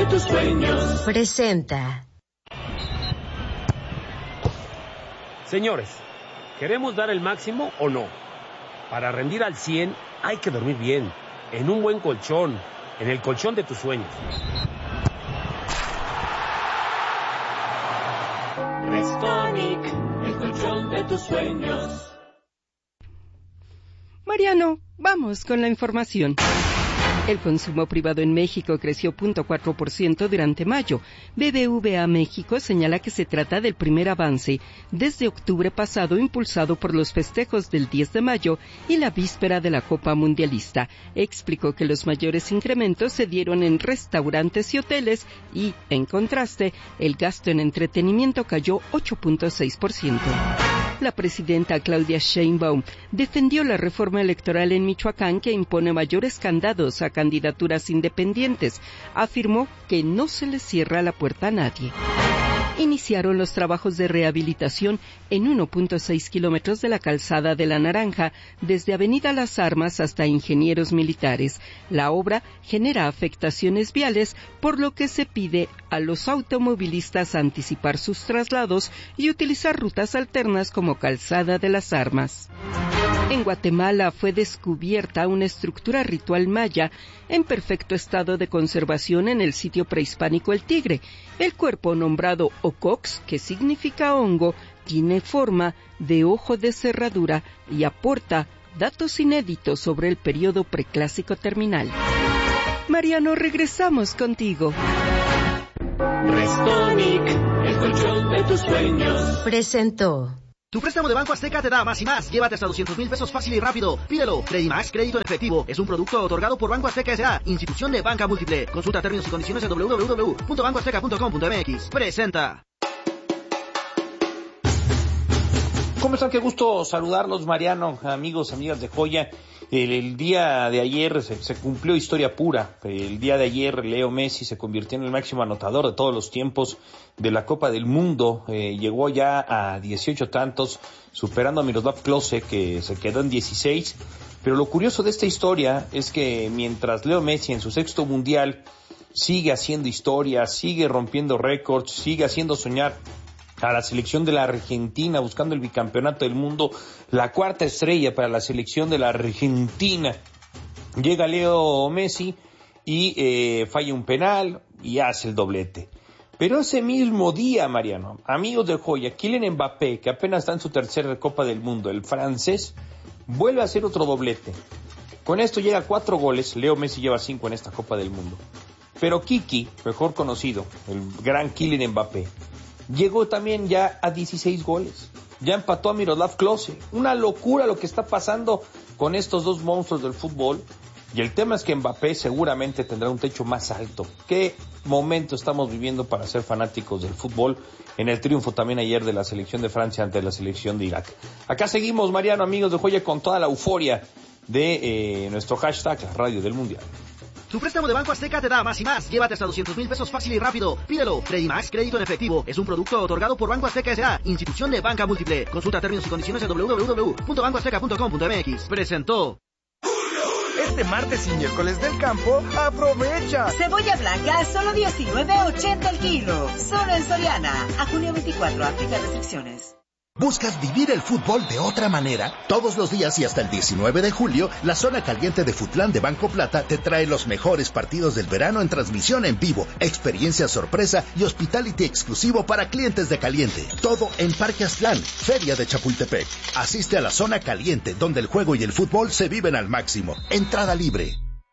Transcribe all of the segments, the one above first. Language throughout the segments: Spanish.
tus sueños. Presenta. Señores, ¿queremos dar el máximo o no? Para rendir al 100 hay que dormir bien, en un buen colchón, en el colchón de tus sueños. Restonic, el colchón de tus sueños. Mariano, vamos con la información. El consumo privado en México creció 0.4% durante mayo. BBVA México señala que se trata del primer avance desde octubre pasado impulsado por los festejos del 10 de mayo y la víspera de la Copa Mundialista. Explicó que los mayores incrementos se dieron en restaurantes y hoteles y, en contraste, el gasto en entretenimiento cayó 8.6%. La presidenta Claudia Sheinbaum defendió la reforma electoral en Michoacán que impone mayores candados a candidaturas independientes. Afirmó que no se le cierra la puerta a nadie. Iniciaron los trabajos de rehabilitación en 1.6 kilómetros de la calzada de la Naranja, desde Avenida Las Armas hasta Ingenieros Militares. La obra genera afectaciones viales, por lo que se pide a los automovilistas anticipar sus traslados y utilizar rutas alternas como Calzada de las Armas. En Guatemala fue descubierta una estructura ritual maya en perfecto estado de conservación en el sitio prehispánico El Tigre. El cuerpo, nombrado Ocox, que significa hongo, tiene forma de ojo de cerradura y aporta datos inéditos sobre el periodo preclásico terminal. Mariano, regresamos contigo. Restonic, el colchón de tus sueños. Presentó. Tu préstamo de Banco Azteca te da más y más. Llévate hasta 200,000 pesos fácil y rápido. Pídelo. Credimax, crédito en efectivo. Es un producto otorgado por Banco Azteca S.A., institución de banca múltiple. Consulta términos y condiciones en www.bancoazteca.com.mx. Presenta. ¿Cómo están? Qué gusto saludarlos, Mariano, amigos, amigas de Joya. El día de ayer se cumplió historia pura. El día de ayer Leo Messi se convirtió en el máximo anotador de todos los tiempos de la Copa del Mundo. Llegó ya a 18 tantos, superando a Miroslav Klose, que se quedó en 16. Pero lo curioso de esta historia es que mientras Leo Messi en su sexto mundial sigue haciendo historia, sigue rompiendo récords, sigue haciendo soñar a la selección de la Argentina, buscando el bicampeonato del mundo, la cuarta estrella para la selección de la Argentina. Llega Leo Messi y falla un penal y hace el doblete. Pero ese mismo día, Mariano, amigos de Joya, Kylian Mbappé, que apenas está en su tercera Copa del Mundo, el francés, vuelve a hacer otro doblete. Con esto llega a 4 goles, Leo Messi lleva 5 en esta Copa del Mundo. Pero Kiki, mejor conocido, el gran Kylian Mbappé, llegó también ya a 16 goles. Ya empató a Miroslav Klose. Una locura lo que está pasando con estos dos monstruos del fútbol. Y el tema es que Mbappé seguramente tendrá un techo más alto. ¿Qué momento estamos viviendo para ser fanáticos del fútbol? En el triunfo también ayer de la selección de Francia ante la selección de Irak. Acá seguimos, Mariano, amigos de Joya, con toda la euforia de nuestro hashtag Radio del Mundial. Tu préstamo de Banco Azteca te da más y más. Llévate hasta 200,000 pesos fácil y rápido. Pídelo. Credimax, crédito en efectivo. Es un producto otorgado por Banco Azteca S.A., institución de banca múltiple. Consulta términos y condiciones en www.bancoazteca.com.mx. Presentó. Este martes y miércoles del campo, aprovecha. Cebolla blanca, solo $19.80 el kilo. Solo en Soriana. A junio 24, aplica restricciones. ¿Buscas vivir el fútbol de otra manera? Todos los días y hasta el 19 de julio, la zona caliente de Futlán de Banco Plata te trae los mejores partidos del verano en transmisión en vivo, experiencia sorpresa y hospitality exclusivo para clientes de Caliente. Todo en Parque Aztlán, Feria de Chapultepec. Asiste a la zona caliente, donde el juego y el fútbol se viven al máximo. Entrada libre.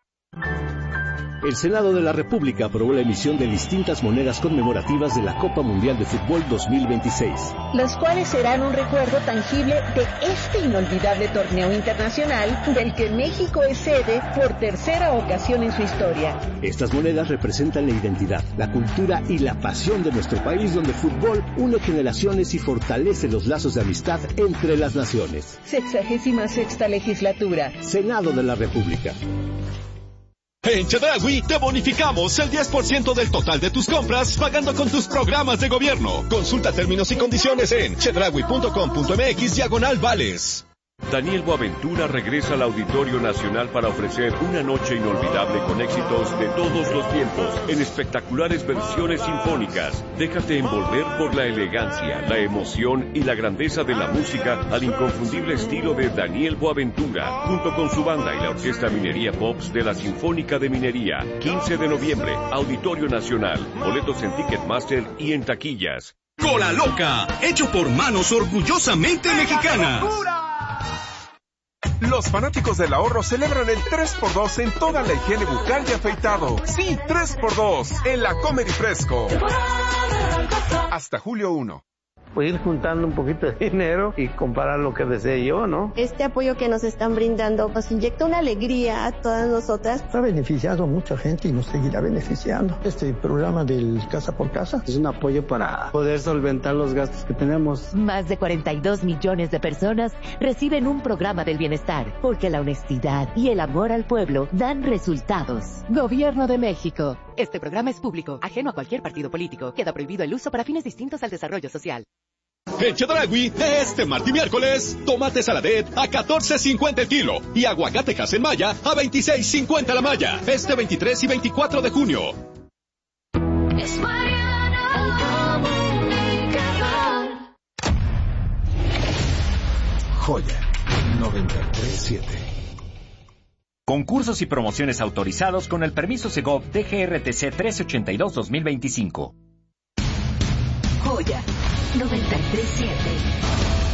El Senado de la República aprobó la emisión de distintas monedas conmemorativas de la Copa Mundial de Fútbol 2026. Las cuales serán un recuerdo tangible de este inolvidable torneo internacional del que México es sede por tercera ocasión en su historia. Estas monedas representan la identidad, la cultura y la pasión de nuestro país, donde el fútbol une generaciones y fortalece los lazos de amistad entre las naciones. 66ª legislatura. Senado de la República. En Chedraui te bonificamos el 10% del total de tus compras pagando con tus programas de gobierno. Consulta términos y condiciones en chedraui.com.mx/vales. Daniel Boaventura regresa al Auditorio Nacional para ofrecer una noche inolvidable con éxitos de todos los tiempos en espectaculares versiones sinfónicas. Déjate envolver por la elegancia, la emoción y la grandeza de la música al inconfundible estilo de Daniel Boaventura, junto con su banda y la Orquesta Minería Pops de la Sinfónica de Minería. 15 de noviembre, Auditorio Nacional. Boletos en Ticketmaster y en taquillas. Cola Loca, hecho por manos orgullosamente mexicanas. Los fanáticos del ahorro celebran el 3x2 en toda la higiene bucal y afeitado. Sí, 3x2 en la Comer y Fresco. Hasta julio 1. Pues ir juntando un poquito de dinero y comprar lo que desee yo, ¿no? Este apoyo que nos están brindando nos inyecta una alegría a todas nosotras. Ha beneficiado a mucha gente y nos seguirá beneficiando. Este programa del Casa por Casa es un apoyo para poder solventar los gastos que tenemos. Más de 42 millones de personas reciben un programa del bienestar, porque la honestidad y el amor al pueblo dan resultados. Gobierno de México. Este programa es público, ajeno a cualquier partido político. Queda prohibido el uso para fines distintos al desarrollo social. En Chedraui, este martes y miércoles, tomate saladet a $14.50 el kilo y aguacate en Maya a $26.50 la malla. Este 23 y 24 de junio. Es Mariana, Joya 93.7. Concursos y promociones autorizados con el permiso Segov DGRTC 1382-2025. Joya 93.7.